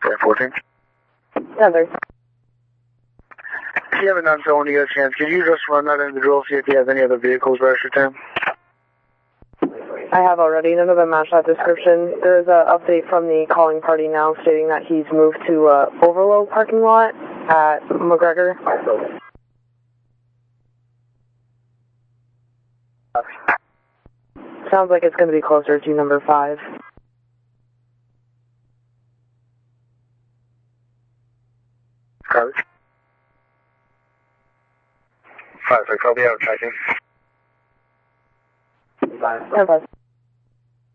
1014. Yeah, there. If you haven't done so when you get a chance, could you just run that individual, see if he has any other vehicles registered to him? I have already. None of them match that description. There is an update from the calling party now stating that he's moved to Overload parking lot at McGregor. Sounds like it's going to be closer to number 5. Copy. 5-6, I'll be out checking. 10-5.